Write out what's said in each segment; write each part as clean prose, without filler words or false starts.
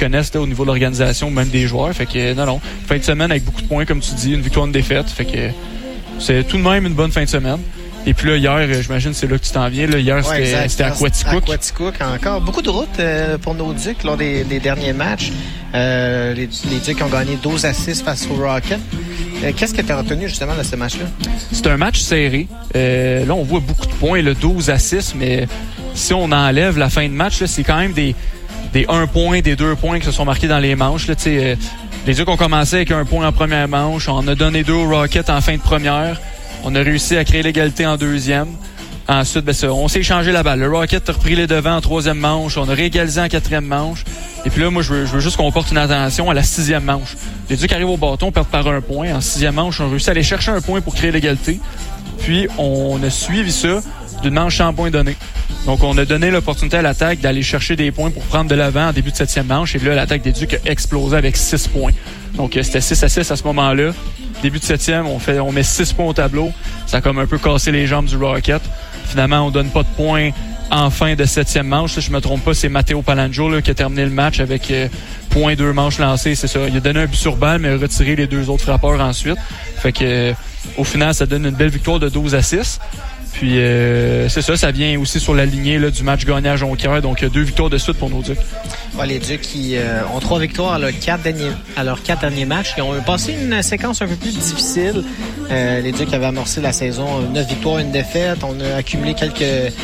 connaissent là, au niveau de l'organisation, même des joueurs. Fait que non. Fin de semaine avec beaucoup de points, comme tu dis, une victoire, une défaite. Fait que c'est tout de même une bonne fin de semaine. Et puis là, hier, j'imagine c'est là que tu t'en viens. Là, hier, c'était à Quaticook. Quaticook, encore. Beaucoup de routes pour nos Ducs lors des derniers matchs. Les Ducs ont gagné 12-6 face au Rocket. Qu'est-ce que tu as retenu justement de ce match-là? C'est un match serré. Là, on voit beaucoup de points, le 12-6, mais si on enlève la fin de match, là, c'est quand même des 1 point, des 2 points qui se sont marqués dans les manches. Là, les Ducs ont commencé avec 1 point en première manche. On a donné 2 au Rocket en fin de première. On a réussi à créer l'égalité en deuxième. Ensuite, on s'est échangé la balle. Le Rocket a repris les devants en troisième manche. On a réégalisé en quatrième manche. Et puis là, moi, je veux juste qu'on porte une attention à la sixième manche. Les Ducs arrivent au bâton, perdent par 1 point. En sixième manche, on a réussi à aller chercher 1 point pour créer l'égalité. Puis, on a suivi ça d'une manche sans point donné. Donc, on a donné l'opportunité à l'attaque d'aller chercher des points pour prendre de l'avant en début de septième manche. Et là, l'attaque des Ducs a explosé avec 6 points. Donc, c'était 6-6 à ce moment-là. Début de septième, on met 6 points au tableau. Ça a comme un peu cassé les jambes du Rocket. Finalement, on donne pas de points en fin de septième manche. Si je me trompe pas, c'est Matteo Palangio là, qui a terminé le match avec point 2 manches lancées. C'est ça. Il a donné un but sur balle, mais a retiré les 2 autres frappeurs ensuite. Fait que au final, ça donne une belle victoire de 12-6. Puis c'est ça vient aussi sur la lignée là, du match gagné à Jonquière. Donc 2 victoires de suite pour nos Ducs. Ouais, les Ducs qui ont 3 victoires à leurs 4 derniers matchs. Ils ont passé une séquence un peu plus difficile. Les Ducs avaient amorcé la saison 9 victoires, 1 défaite. On a accumulé quelques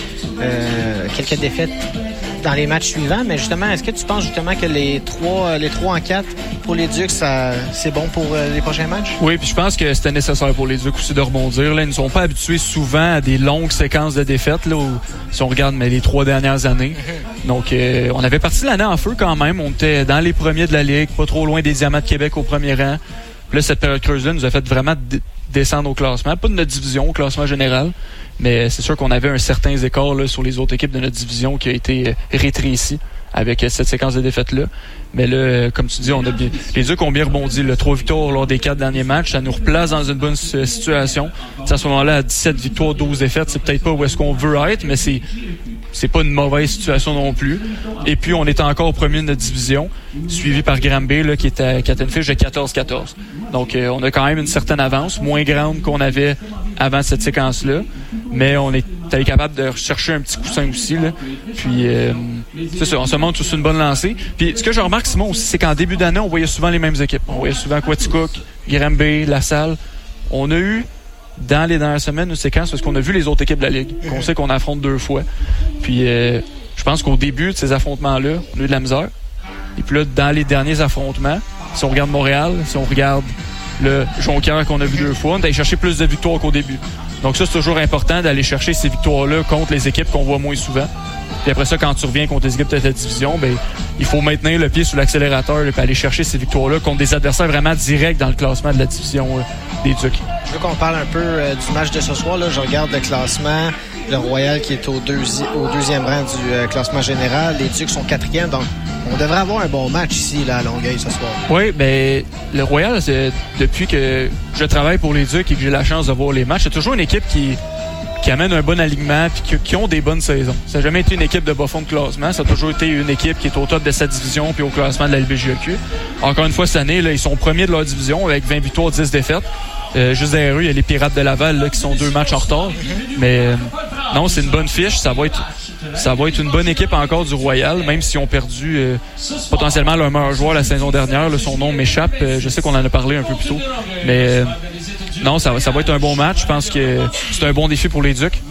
défaites dans les matchs suivants. Mais justement, est-ce que tu penses justement que les 3 en 4 pour les Ducs, c'est bon pour les prochains matchs? Oui, puis je pense que c'était nécessaire pour les Ducs aussi de rebondir. Là, ils ne sont pas habitués souvent à des longues séquences de défaites, là, si on regarde les 3 dernières années. Donc, on avait parti l'année en feu quand même. On était dans les premiers de la Ligue, pas trop loin des Diamants de Québec au premier rang. Puis là, cette période creuse-là nous a fait vraiment descendre au classement. Pas de notre division, au classement général, mais c'est sûr qu'on avait un certain écart là, sur les autres équipes de notre division qui a été rétréci avec cette séquence de défaites-là. Mais là, comme tu dis, les Ducs ont bien rebondi. 3 victoires lors des 4 derniers matchs. Ça nous replace dans une bonne situation. À ce moment-là, à 17 victoires, 12 défaites, c'est peut-être pas où est-ce qu'on veut être, mais c'est pas une mauvaise situation non plus. Et puis, on est encore au premier de notre division, suivi par Granby, là, qui a une fiche de 14-14. Donc, on a quand même une certaine avance, moins grande qu'on avait avant cette séquence-là. Mais on est capable de rechercher un petit coussin aussi, là. Puis, c'est ça, on se montre sur une bonne lancée. Puis, ce que je remarque, Simon, aussi, c'est qu'en début d'année, on voyait souvent les mêmes équipes. On voyait souvent Quaticook, Granby, La Salle. On a eu, dans les dernières semaines, une séquence parce qu'on a vu les autres équipes de la Ligue, qu'on sait qu'on affronte 2 fois. Puis, je pense qu'au début de ces affrontements-là, on a eu de la misère. Et puis là, dans les derniers affrontements, si on regarde Montréal, si on regarde le Jonquière qu'on a vu 2 fois, on est allé chercher plus de victoires qu'au début. Donc ça, c'est toujours important d'aller chercher ces victoires-là contre les équipes qu'on voit moins souvent. Puis après ça, quand tu reviens contre les équipes de ta division, il faut maintenir le pied sur l'accélérateur et aller chercher ces victoires-là contre des adversaires vraiment directs dans le classement de la division des Ducs. Je veux qu'on parle un peu du match de ce soir. Là, je regarde le classement. Le Royal qui est au deuxième rang du classement général. Les Ducs sont 4e, donc on devrait avoir un bon match ici là, à Longueuil ce soir. Oui, le Royal, depuis que je travaille pour les Ducs et que j'ai la chance de voir les matchs, c'est toujours une équipe qui amène un bon alignement et qui ont des bonnes saisons. Ça n'a jamais été une équipe de bas fond de classement. Ça a toujours été une équipe qui est au top de sa division puis au classement de la LBJQ. Encore une fois, cette année, là, ils sont premiers de leur division avec 20 victoires, 10 défaites. Juste derrière eux, il y a les Pirates de Laval là, qui sont 2 matchs en retard. Mais non, c'est une bonne fiche. Ça va être une bonne équipe encore du Royal, même si on perdu potentiellement leur meilleur joueur la saison dernière. Là, son nom m'échappe. Je sais qu'on en a parlé un peu plus tôt. Mais non, ça va être un bon match. Je pense que c'est un bon défi pour les Ducs.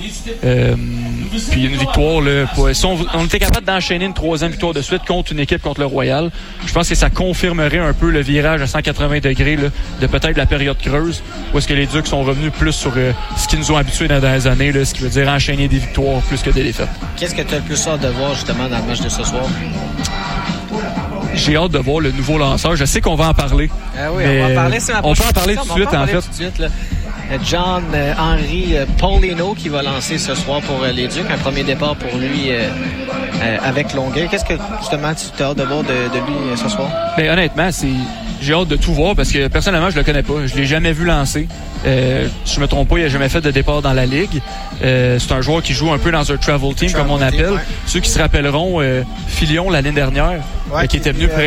Puis une victoire, là, si on était capable d'enchaîner une 3e victoire de suite contre une équipe contre le Royal, je pense que ça confirmerait un peu le virage à 180 degrés là, de peut-être la période creuse, où est-ce que les Ducs sont revenus plus sur ce qu'ils nous ont habitués dans les dernières années, là, ce qui veut dire enchaîner des victoires plus que des défaites. Qu'est-ce que tu as le plus hâte de voir justement dans le match de ce soir? J'ai hâte de voir le nouveau lanceur. Je sais qu'on va en parler. Ah oui, on va en parler. On peut en parler tout de suite, en fait. John-Henry Paulino qui va lancer ce soir pour les Ducs. Un premier départ pour lui avec Longueuil. Qu'est-ce que, justement, tu as hâte de voir de lui ce soir? Honnêtement, j'ai hâte de tout voir parce que, personnellement, je le connais pas. Je l'ai jamais vu lancer. Si je me trompe pas, il a jamais fait de départ dans la Ligue. C'est un joueur qui joue un peu dans un travel team, comme on appelle. Ouais. Ceux qui se rappelleront, Filion, l'année dernière, qui était venu